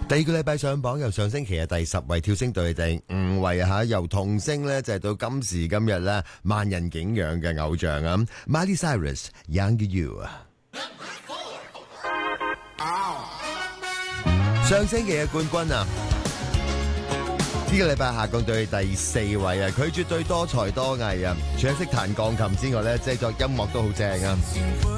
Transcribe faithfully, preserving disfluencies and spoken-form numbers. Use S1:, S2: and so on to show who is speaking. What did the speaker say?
S1: 第二個禮拜上榜，由上星期嘅第十位跳升到去第五位啊！由童星呢，就係到今時今日咧萬人景仰嘅偶像啊 ，Miley Cyrus Young You 啊！上星期嘅冠軍啊，呢、這個禮拜下降到去第四位啊！佢絕對多才多藝啊，除咗識彈鋼琴之外咧，製作音樂都好正啊！